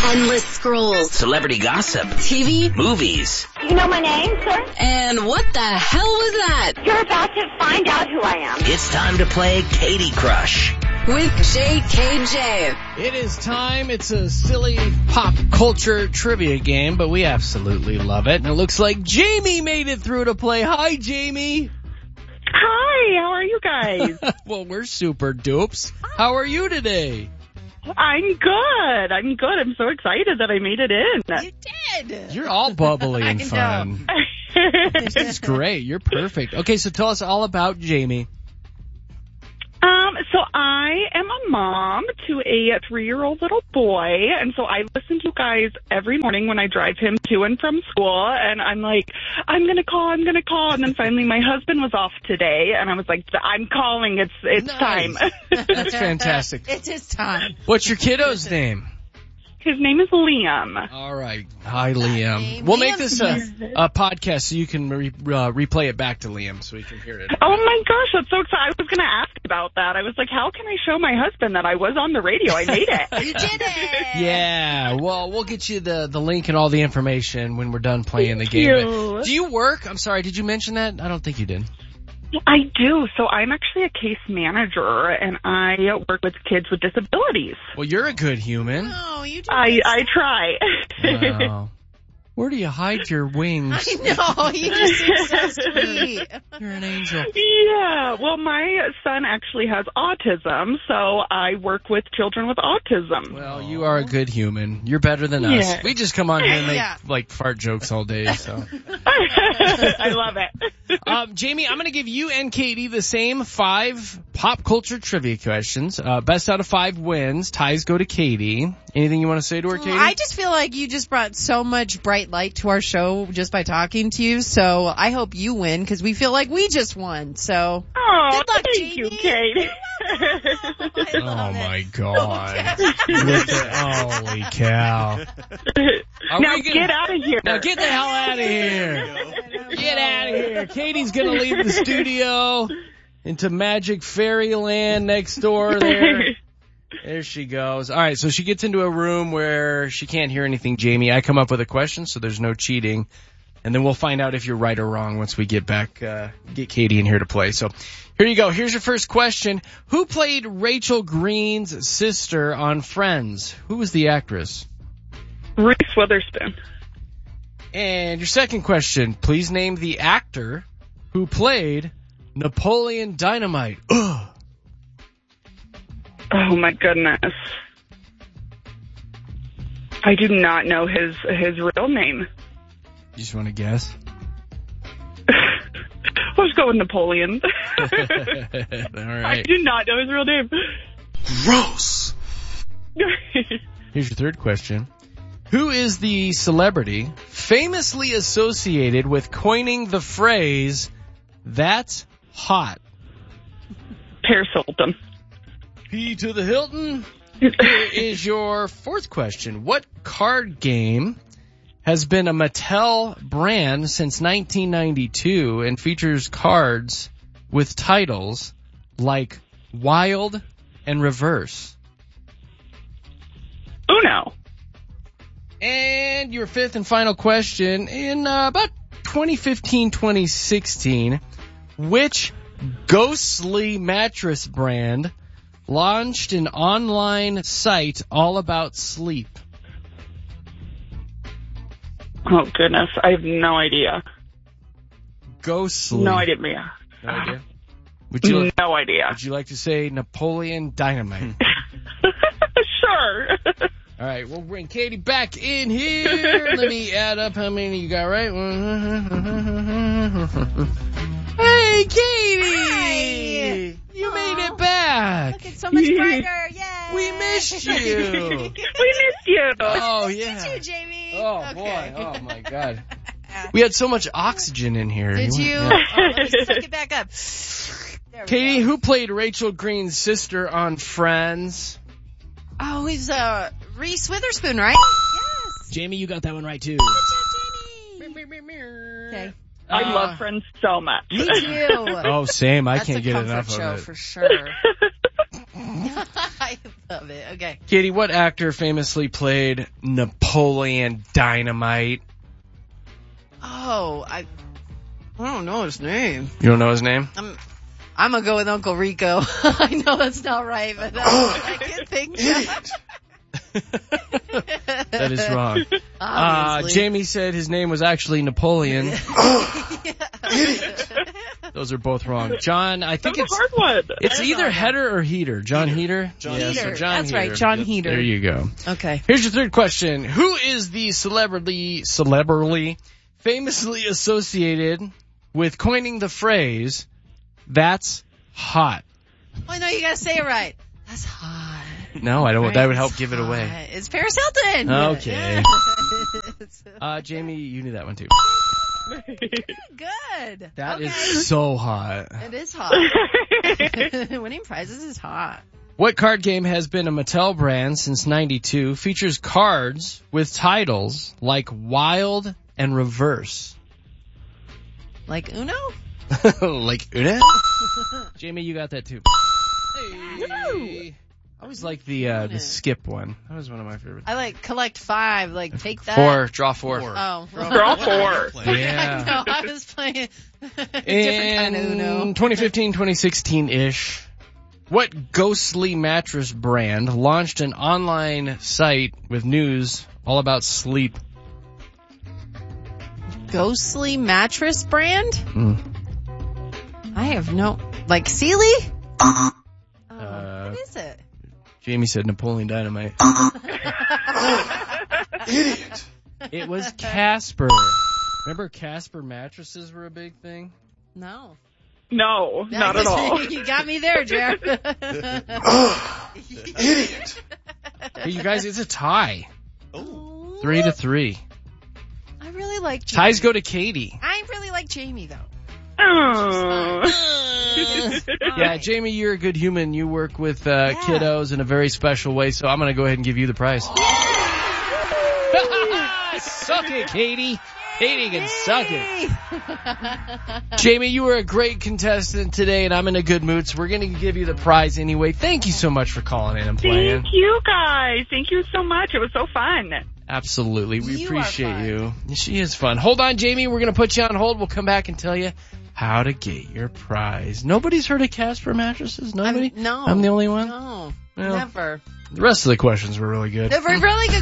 Endless scrolls. Celebrity gossip. TV. Movies. You know my name, sir? And what the hell was that? You're about to find out who I am. It's time to play Katie Crush. With JKJ. It is time. It's a silly pop culture trivia game, but we absolutely love it. And it looks like Jamie made it through to play. Hi, Jamie. Hi, how are you guys? Well, we're super dupes. How are you today? I'm good. I'm so excited that I made it in. You did. You're all bubbly and fun. This is great. You're perfect. Okay, so tell us all about Jamie. So I am a mom to a 3-year-old little boy, and so I listen to you guys every morning when I drive him to and from school, and I'm like, I'm gonna call, and then finally my husband was off today, and I was like, I'm calling, it's Nice. time. That's fantastic. It is time. What's your kiddo's name? His name is Liam. All right. Hi, Liam. name. We'll make Liam's this a podcast so you can replay it back to Liam so he can hear it. Oh my gosh, that's so exciting. I was going to ask about that. I was like, how can I show my husband that I was on the radio? I made it. You did it. Yeah, well, we'll get you the link and all the information when we're done playing the game. you. But do you work? I'm sorry, did you mention that? I don't think you did. I do. So I'm actually a case manager, and I work with kids with disabilities. Well, you're a good human. Oh, you did. I try. Wow. Where do you hide your wings? I know. You just seem so sweet. You're an angel. Yeah. Well, my son actually has autism, so I work with children with autism. Well, you are a good human. You're better than us. Yeah. We just come on here and make Yeah. like fart jokes all day. So, I love it. Jamie, I'm going to give you and Katie the same 5 pop culture trivia questions. Best out of 5 wins. Ties go to Katie. Anything you want to say to her, Katie? I just feel like you just brought so much bright light to our show just by talking to you. So I hope you win because we feel like we just won. So Oh, good luck, thank you, Jamie. Kate. Oh my God! Holy cow! Are Now we gonna- get out of here. Now get the hell out of here! Get out of here! Katie's gonna leave the studio into Magic Fairyland next door there. There she goes. All right, so she gets into a room where she can't hear anything, Jamie. I come up with a question, so there's no cheating. And then we'll find out if you're right or wrong once we get back, get Katie in here to play. So here you go. Here's your first question. Who played Rachel Green's sister on Friends? Who was the actress? Reese Witherspoon. And your second question. Please name the actor who played Napoleon Dynamite. Ugh. Oh my goodness. I do not know his real name. You just want to guess? Let's go with Napoleon. All I right. do not know his real name. Gross. Here's your third question. Who is the celebrity famously associated with coining the phrase, "That's hot"? Paris Hilton. P to the Hilton. Here is your fourth question. What card game has been a Mattel brand since 1992 and features cards with titles like Wild and Reverse? Uno. And your fifth and final question. In about 2015-2016, which ghostly mattress brand launched an online site all about sleep? Oh goodness, I have no idea. Ghostly. No idea. No idea? Would you No idea. Would you like to say Napoleon Dynamite? Sure. All right, we'll bring Katie back in here. Let me add up how many you got right. Hey, Katie! Hi. You made it back. Look, it's so much brighter. Yay. We missed you. We missed you. Oh, Did yeah. you, Jamie? Oh, Okay. boy. Oh, my God. We had so much oxygen in here. Did you? Yeah. Oh, let me suck it back up. There we Katie, go. who played Rachel Green's sister on Friends? Oh, he's Reese Witherspoon, right? Yes. Jamie, you got that one right, too. Good job, Jamie. Okay. I love Friends so much. Me too. Oh, same. I That's can't a get comfort enough show of it. for sure. Love it. Okay. Katie, what actor famously played Napoleon Dynamite? Oh, I don't know his name. You don't know his name? I'm gonna go with Uncle Rico. I know that's not right, but that's what I can think of. That is wrong. Obviously. Jamie said his name was actually Napoleon. Those are both wrong. John, I think That's a hard one. it's either Header or Heater. John Heater? John Yeah, Heater. so John That's Heater. right, John Heater. There you go. Okay. Here's your third question. Who is the celebrity famously associated with coining the phrase, "That's hot"? Oh, no, you gotta say it right. That's hot. No, I don't. Right, That would it's help give it away. hot. It's Paris Hilton. Okay. Yeah. Jamie, you knew that one too. Good. That okay. is so hot. It is hot. Winning prizes is hot. What card game has been a Mattel brand since '92? Features cards with titles like Wild and Reverse. Like Uno? Like Una? Jamie, you got that too. Hey. I always like the skip one. That was one of my favorites. I like collect 5, like take that. 4, draw 4. Oh. Draw 4. Yeah. No, I was playing different In kind of Uno. 2015, 2016-ish, what ghostly mattress brand launched an online site with news all about sleep? Ghostly mattress brand? Mm. I have no... Like Sealy? What is it? Jamie said Napoleon Dynamite. Idiot. It was Casper. Remember Casper mattresses were a big thing? No. No, not at all. You got me there, Jared. Idiot. Hey, you guys, it's a tie. Oh. 3-3. I really like Jamie. Ties go to Katie. I really like Jamie, though. Oh. Yeah, Jamie, you're a good human. You work with kiddos in a very special way, so I'm going to go ahead and give you the prize. Suck it, Katie. Katie can suck it. Jamie, you were a great contestant today, and I'm in a good mood, so we're going to give you the prize anyway. Thank you so much for calling in and playing. Thank you, guys. Thank you so much. It was so fun. Absolutely. We You appreciate are fun. you. She is fun. Hold on, Jamie. We're going to put you on hold. We'll come back and tell you how to get your prize. Nobody's heard of Casper mattresses? Nobody? No. I'm the only one? No. Well, Never. The rest of the questions were really good. They were really good